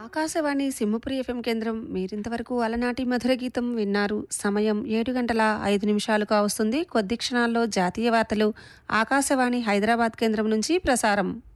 Akashvani Simhapuri FM కేంద్రం మీరింతవరకు అలనాటి మధుర గీతం విన్నారు. సమయం 7 గంటల 5 నిమిషాలుగా వస్తుంది. కొద్ది క్షణాల్లో జాతీయ వార్తలు ఆకాశవాణి హైదరాబాద్ కేంద్రం నుంచి ప్రసారం.